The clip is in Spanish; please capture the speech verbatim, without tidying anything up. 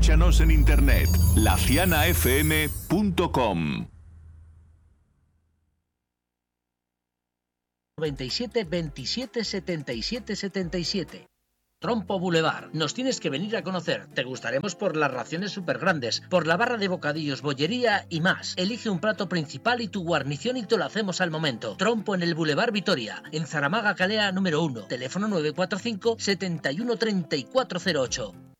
Escúchanos en internet, la ciana f m punto com. noventa y siete veintisiete setenta y siete setenta y siete. Trompo Boulevard. Nos tienes que venir a conocer. Te gustaremos por las raciones súper grandes, por la barra de bocadillos, bollería y más. Elige un plato principal y tu guarnición y te lo hacemos al momento. Trompo en el Boulevard Vitoria, en Zaramaga Calea número uno. Teléfono nueve cuatro cinco, setenta y uno, treinta y cuatro cero ocho.